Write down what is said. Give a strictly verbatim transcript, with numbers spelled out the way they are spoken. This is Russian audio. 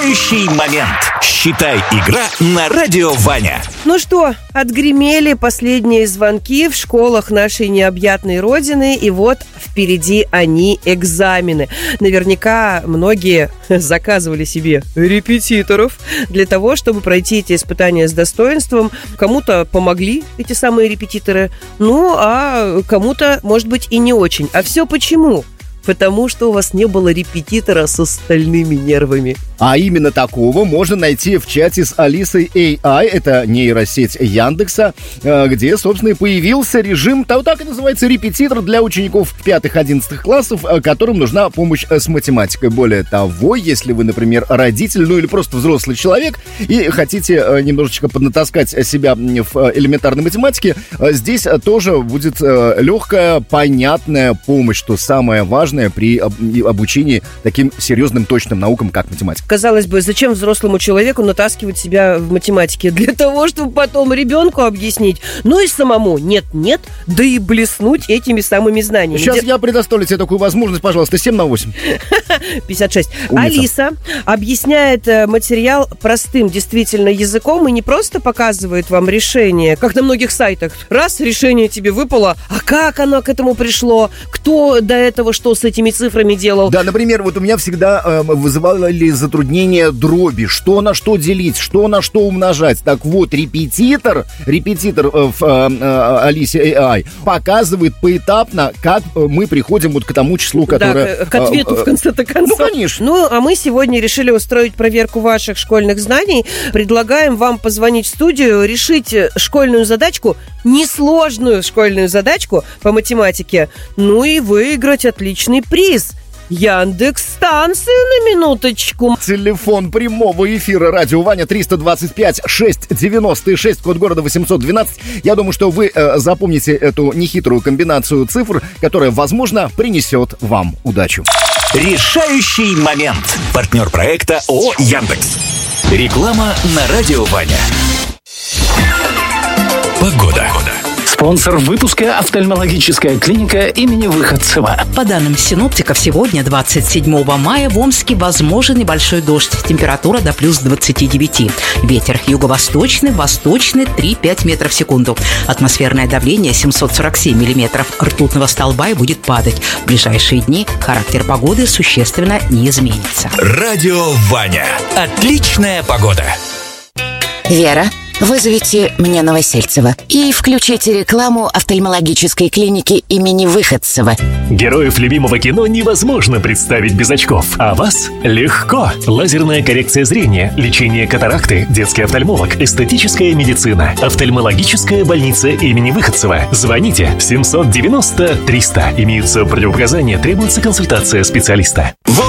Решающий момент. Считай, игра на радио Ваня. Ну что, отгремели последние звонки в школах нашей необъятной родины, и вот впереди они, экзамены. Наверняка многие заказывали себе репетиторов для того, чтобы пройти эти испытания с достоинством. Кому-то помогли эти самые репетиторы, ну, а кому-то, может быть, и не очень. А все почему? Потому что у вас не было репетитора с остальными нервами. А именно такого можно найти в чате с Алисой эй ай, это нейросеть Яндекса, где, собственно, и появился режим, так и называется, репетитор для учеников пятых-одиннадцатых классов, которым нужна помощь с математикой. Более того, если вы, например, родитель, ну или просто взрослый человек, и хотите немножечко поднатаскать себя в элементарной математике, здесь тоже будет легкая, понятная помощь, что самое важное при обучении таким серьезным точным наукам, как математика. Казалось бы, зачем взрослому человеку натаскивать себя в математике? Для того, чтобы потом ребенку объяснить, ну и самому нет-нет, да и блеснуть этими самыми знаниями. Сейчас Где... я предоставлю тебе такую возможность, пожалуйста, семь на восемь. пятьдесят шесть. Умница. Алиса объясняет материал простым действительно языком и не просто показывает вам решение, как на многих сайтах. Раз решение тебе выпало, а как оно к этому пришло? Кто до этого что с этими цифрами делал? Да, например, вот у меня всегда э, вызывали затруднения дроби. Что на что делить, что на что умножать. Так вот, репетитор, репетитор э, в э, э, Алисе эй ай показывает поэтапно, как мы приходим вот к тому числу, которое... Да, к ответу э, э, в конце-то концов. Ну, конечно. Ну, а мы сегодня решили устроить проверку ваших школьных знаний. Предлагаем вам позвонить в студию, решить школьную задачку, несложную школьную задачку по математике, ну и выиграть отличный приз. Яндекс-станцию на минуточку. Телефон прямого эфира радио Ваня триста двадцать пять шестьсот девяносто шесть, код города восемьсот двенадцать. Я думаю, что вы э, запомните эту нехитрую комбинацию цифр, которая, возможно, принесет вам удачу. Решающий момент. Партнер проекта ООО «Яндекс». Реклама на радио Ваня. Погода. Спонсор выпуска — офтальмологическая клиника имени Выходцева. По данным синоптиков, сегодня, двадцать седьмого мая, в Омске возможен небольшой дождь. Температура до плюс двадцати девяти. Ветер юго-восточный, восточный три-пять метров в секунду. Атмосферное давление семьсот сорок семь миллиметров ртутного столба и будет падать. В ближайшие дни характер погоды существенно не изменится. Радио Ваня. Отличная погода. Вера, вызовите мне Новосельцева и включите рекламу офтальмологической клиники имени Выходцева. Героев любимого кино невозможно представить без очков, а вас легко. Лазерная коррекция зрения, лечение катаракты, детский офтальмолог, эстетическая медицина, офтальмологическая больница имени Выходцева. Звоните семьсот девяносто триста. Имеются противопоказания, требуется консультация специалиста. Вот